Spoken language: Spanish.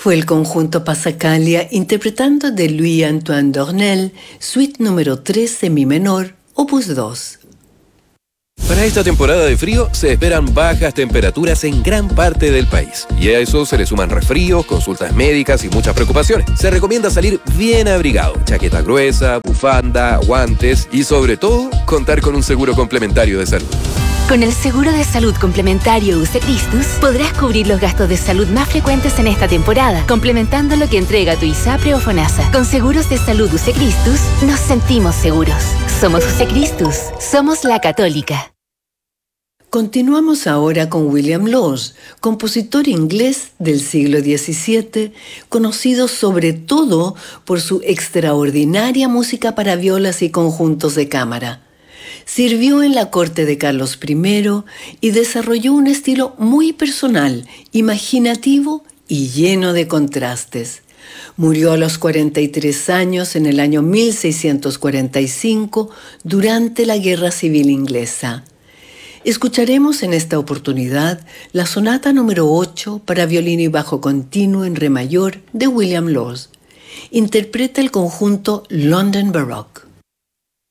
Fue el conjunto Passacaglia interpretando de Louis-Antoine Dornel, suite número 3 en mi menor, opus 2. Para esta temporada de frío se esperan bajas temperaturas en gran parte del país. Y a eso se le suman resfríos, consultas médicas y muchas preocupaciones. Se recomienda salir bien abrigado, chaqueta gruesa, bufanda, guantes y sobre todo, contar con un seguro complementario de salud. Con el seguro de salud complementario UC Christus podrás cubrir los gastos de salud más frecuentes en esta temporada, complementando lo que entrega tu ISAPRE o FONASA. Con seguros de salud UC Christus, nos sentimos seguros. Somos UC Christus, somos la Católica. Continuamos ahora con William Laws, compositor inglés del siglo XVII, conocido sobre todo por su extraordinaria música para violas y conjuntos de cámara. Sirvió en la corte de Carlos I y desarrolló un estilo muy personal, imaginativo y lleno de contrastes. Murió a los 43 años en el año 1645 durante la Guerra Civil Inglesa. Escucharemos en esta oportunidad la sonata número 8 para violín y bajo continuo en re mayor de William Laws. Interpreta el conjunto London Baroque.